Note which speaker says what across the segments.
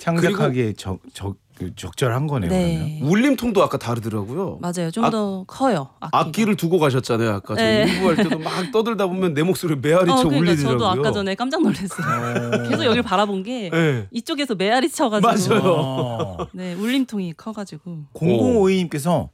Speaker 1: 창작하기에 적절한 거네요.
Speaker 2: 네.
Speaker 1: 그러면.
Speaker 3: 울림통도 아까 다르더라고요.
Speaker 2: 맞아요. 좀 더 커요.
Speaker 3: 악기를 두고 가셨잖아요. 아까
Speaker 2: 네.
Speaker 3: 저 일부할 때도 막 떠들다 보면 내 목소리 메아리쳐
Speaker 2: 그러니까
Speaker 3: 울리더라고요.
Speaker 2: 저도 아까 전에 깜짝 놀랐어요. 계속 여기를 바라본 게
Speaker 3: 네.
Speaker 2: 이쪽에서 메아리 쳐가지고
Speaker 3: 맞아요.
Speaker 2: 네, 울림통이 커가지고
Speaker 1: 0052님께서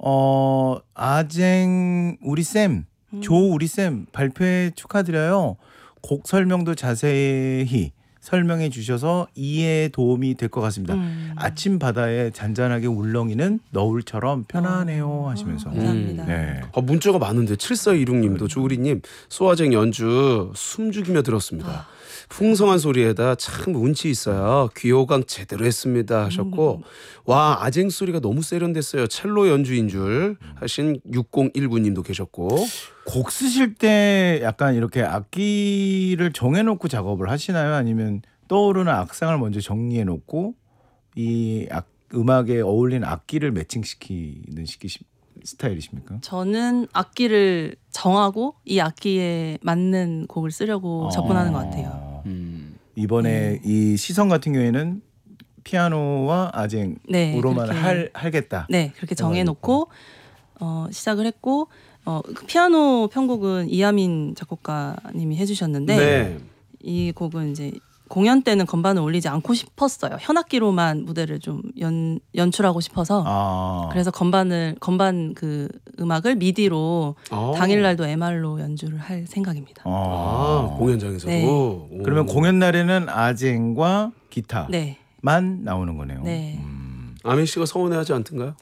Speaker 1: 아쟁 우리 쌤, 조 우리 쌤 발표회 축하드려요. 곡 설명도 자세히 설명해 주셔서 이해에 도움이 될 것 같습니다. 아침 바다에 잔잔하게 울렁이는 너울처럼 편안해요 하시면서.
Speaker 2: 감사합니다.
Speaker 1: 네.
Speaker 3: 문자가 많은데 7426님도 조우리님 소화쟁 연주 숨죽이며 들었습니다. 풍성한 소리에다 참 운치 있어요. 귀호강 제대로 했습니다 하셨고 와 아쟁 소리가 너무 세련됐어요. 첼로 연주인 줄 하신 6019님도 계셨고
Speaker 1: 곡 쓰실 때 약간 이렇게 악기를 정해놓고 작업을 하시나요? 아니면 떠오르는 악상을 먼저 정리해놓고 이 음악에 어울리는 악기를 매칭시키는 스타일이십니까?
Speaker 2: 저는 악기를 정하고 이 악기에 맞는 곡을 쓰려고 접근하는 것 같아요.
Speaker 1: 이번에 이 시선 같은 경우에는 피아노와 아쟁으로만
Speaker 2: 그렇게,
Speaker 1: 하겠다.
Speaker 2: 네, 그렇게 정해놓고 시작을 했고 그 피아노 편곡은 이하민 작곡가님이 해주셨는데
Speaker 3: 네.
Speaker 2: 이 곡은 이제 공연 때는 건반을 올리지 않고 싶었어요. 현악기로만 무대를 좀 연출하고 싶어서 그래서 건반 그 음악을 미디로 당일날도 MR로 연주를 할 생각입니다.
Speaker 3: 공연장에서도.
Speaker 2: 네.
Speaker 1: 그러면 공연 날에는 아쟁과 기타만
Speaker 2: 네.
Speaker 1: 나오는 거네요.
Speaker 2: 네.
Speaker 3: 아민 씨가 서운해하지 않던가요?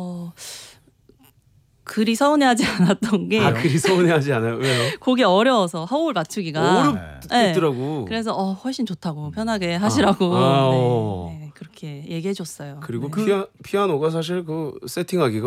Speaker 2: 그리 서운해하지 않았던 게
Speaker 3: 그리 서운해하지 않아요? 왜요?
Speaker 2: 곡이 어려워서 호흡을 맞추기가
Speaker 3: 어렵더라고.
Speaker 2: 그래서 훨씬 좋다고 편하게 하시라고 네, 그렇게 얘기해 줬어요.
Speaker 3: 그리고 피아노가 사실 그 세팅하기가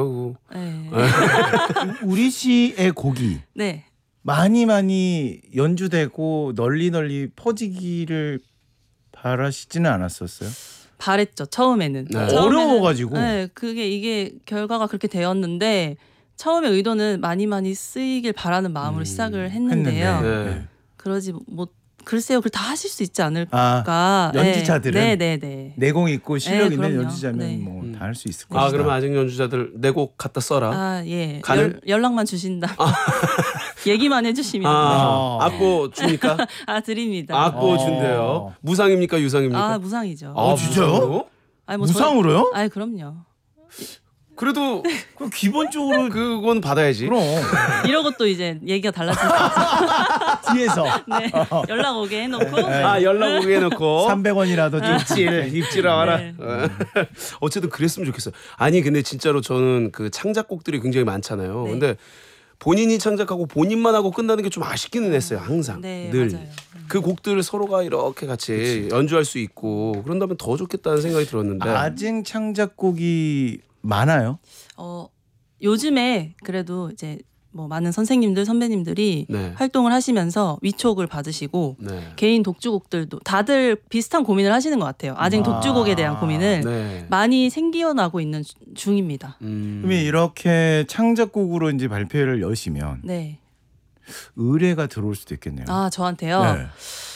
Speaker 1: 우리 씨의 곡이
Speaker 2: 네.
Speaker 1: 많이 연주되고 널리 퍼지기를 바라시지는 않았었어요?
Speaker 2: 바랬죠. 처음에는.
Speaker 3: 네.
Speaker 1: 어려워가지고.
Speaker 2: 네, 이게 결과가 그렇게 되었는데 처음에 의도는 많이 쓰이길 바라는 마음으로 시작을 했는데요.
Speaker 3: 네.
Speaker 2: 그러지 글쎄요, 그걸 다 하실 수 있지 않을까.
Speaker 1: 연주자들은
Speaker 2: 네.
Speaker 1: 내공 있고 실력 있는
Speaker 2: 그럼요.
Speaker 1: 연주자면
Speaker 2: 네.
Speaker 1: 뭐 다 할 수 있을 것이다.
Speaker 3: 그러면 아쟁 연주자들 내 곡 갖다 써라.
Speaker 2: 예. 연락만 주신다. 얘기만 해주시면.
Speaker 3: 악보 줍니까?
Speaker 2: 드립니다.
Speaker 3: 악보 준대요. 무상입니까 유상입니까?
Speaker 2: 무상이죠.
Speaker 1: 진짜요?
Speaker 2: 뭐
Speaker 1: 무상으로요?
Speaker 2: 그럼요.
Speaker 3: 그래도
Speaker 1: 그럼 기본적으로
Speaker 3: 그건 받아야지.
Speaker 1: 그럼
Speaker 2: 이러고 또 이제 얘기가 달라지죠.
Speaker 1: 뒤에서
Speaker 2: 네. 연락 오게 해놓고.
Speaker 3: 연락 오게 해놓고
Speaker 1: 300원이라도 좀
Speaker 3: 입질 와라.
Speaker 2: 네.
Speaker 3: 어쨌든 그랬으면 좋겠어요. 아니 근데 진짜로 저는 그 창작곡들이 굉장히 많잖아요.
Speaker 2: 네.
Speaker 3: 근데 본인이 창작하고 본인만 하고 끝나는 게 좀 아쉽기는 했어요. 항상
Speaker 2: 네,
Speaker 3: 늘.
Speaker 2: 맞아요.
Speaker 3: 그 곡들을 서로가 이렇게 같이 연주할 수 있고 그런다면 더 좋겠다는 생각이 들었는데.
Speaker 1: 아쟁 창작곡이 많아요?
Speaker 2: 요즘에 그래도 이제 뭐 많은 선생님들 선배님들이 활동을 하시면서 위촉을 받으시고 개인 독주곡들도 다들 비슷한 고민을 하시는 것 같아요. 아쟁 독주곡에 대한 고민을 많이 생겨나고 있는 중입니다.
Speaker 1: 그러면 이렇게 창작곡으로 이제 발표를 여시면 의뢰가 들어올 수도 있겠네요.
Speaker 2: 저한테요?
Speaker 1: 네.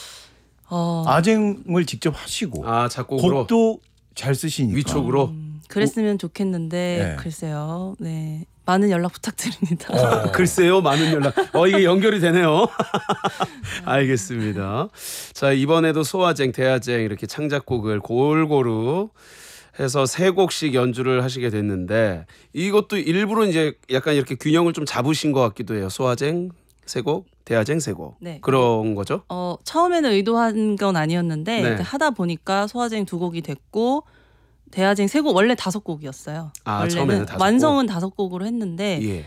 Speaker 1: 아쟁을 직접 하시고
Speaker 3: 작곡으로
Speaker 1: 곡도 잘 쓰시니까
Speaker 3: 위촉으로
Speaker 2: 그랬으면 좋겠는데 글쎄요. 네. 많은 연락 부탁드립니다.
Speaker 3: 글쎄요. 많은 연락. 이게 연결이 되네요. 알겠습니다. 자, 이번에도 소아쟁, 대아쟁 이렇게 창작곡을 골고루 해서 3곡씩 연주를 하시게 됐는데 이것도 일부러 이제 약간 이렇게 균형을 좀 잡으신 것 같기도 해요. 소아쟁 3곡, 대아쟁 3곡.
Speaker 2: 네.
Speaker 3: 그런 거죠?
Speaker 2: 처음에는 의도한 건 아니었는데 하다 보니까 소아쟁 2곡이 됐고 대아쟁 3곡 원래 5곡이었어요.
Speaker 3: 처음에는 5곡.
Speaker 2: 완성은 5곡으로 했는데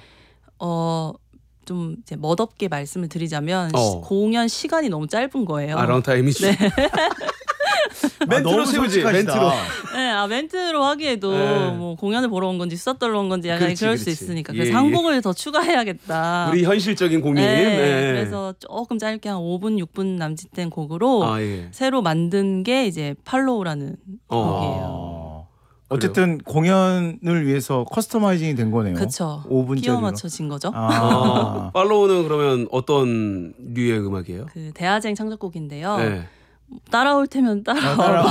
Speaker 2: 좀 이제 멋없게 말씀을 드리자면 공연 시간이 너무 짧은 거예요.
Speaker 3: 런타임이죠. 네. 멘트로 세우지. 멘트로.
Speaker 2: 네, 멘트로 하기에도 뭐 공연을 보러 온 건지 수다 떨러 온 건지 약간 그럴 수 있으니까 그래서
Speaker 3: 예,
Speaker 2: 한 곡을 더 추가해야겠다.
Speaker 3: 우리 현실적인 고민.
Speaker 2: 그래서 조금 짧게 한 5분, 6분 남짓된 곡으로 새로 만든 게 이제 팔로우라는 곡이에요.
Speaker 1: 어쨌든 공연을 위해서 커스터마이징이 된 거네요.
Speaker 2: 그렇죠.
Speaker 1: 5분짜리로.
Speaker 2: 끼워 맞춰진 거죠.
Speaker 3: 팔로우는 그러면 어떤 류의 음악이에요?
Speaker 2: 그 대아쟁 창작곡인데요. 따라올 테면 따라와.